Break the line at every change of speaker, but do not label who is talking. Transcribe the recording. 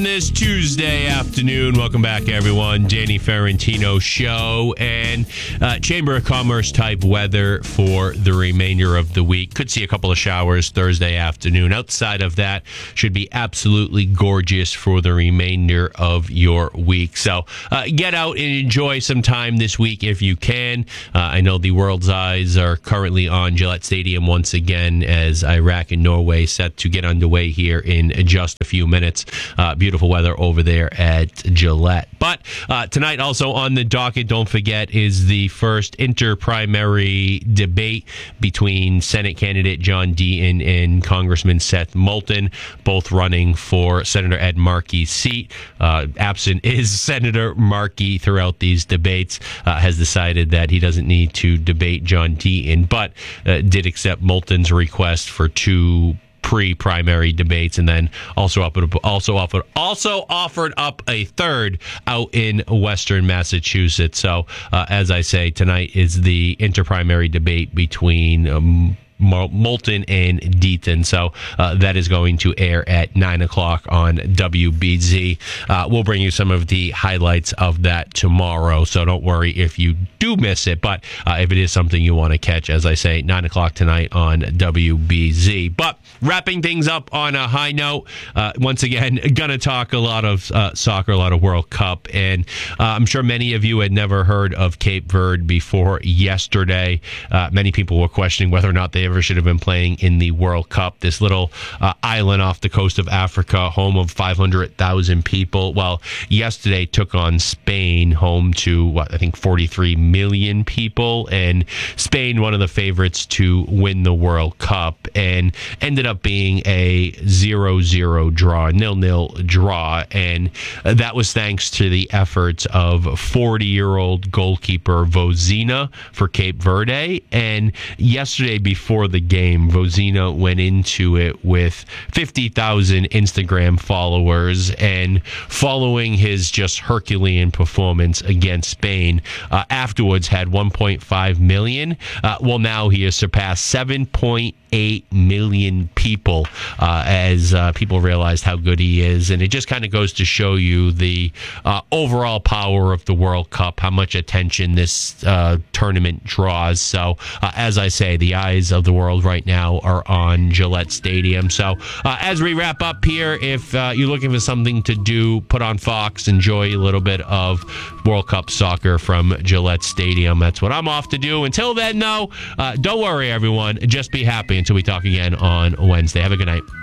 this Tuesday afternoon. Welcome back, everyone. Danny Ferrantino Show and Chamber of Commerce type weather for the remainder of the week. Could see a couple of showers Thursday afternoon. Outside of that, should be absolutely gorgeous for the remainder of your week. So get out and enjoy some time this week if you can. I know the world's eyes are currently on Gillette Stadium once again as Iraq and Norway set to get underway here in just a few minutes. Beautiful weather over there at Gillette. But tonight also on the docket, don't forget, is the first inter-primary debate between Senate candidate John Deaton and Congressman Seth Moulton, both running for Senator Ed Markey's seat. Absent is Senator Markey throughout these debates, has decided that he doesn't need to debate John Deaton, but did accept Moulton's request for two pre-primary debates, and then also offered up a third out in Western Massachusetts. So, as I say, tonight is the inter-primary debate between Moulton and Deaton. So that is going to air at 9 o'clock on WBZ. We'll bring you some of the highlights of that tomorrow, so don't worry if you do miss it. But if it is something you want to catch, as I say, 9 o'clock tonight on WBZ. But wrapping things up on a high note, once again, going to talk a lot of soccer, a lot of World Cup. And I'm sure many of you had never heard of Cape Verde before yesterday. Many people were questioning whether or not they ever should have been playing in the World Cup. This little island off the coast of Africa, home of 500,000 people. Well, yesterday took on Spain, home to, I think 43 million people. And Spain, one of the favorites to win the World Cup, and ended up being a 0-0 draw, 0-0 draw. And that was thanks to the efforts of 40-year-old goalkeeper Vozina for Cape Verde. And yesterday, before the game, Vozina went into it with 50,000 Instagram followers, and following his just Herculean performance against Spain, afterwards had 1.5 million. Well, now he has surpassed 7.8 million people as people realized how good he is. And it just kind of goes to show you the overall power of the World Cup, how much attention this tournament draws. So, as I say, the eyes of the world right now are on Gillette Stadium. So, as we wrap up here, if you're looking for something to do, put on Fox, enjoy a little bit of World Cup soccer from Gillette Stadium. That's what I'm off to do. Until then, though, don't worry, everyone. Just be happy until we talk again on Wednesday. Have a good night.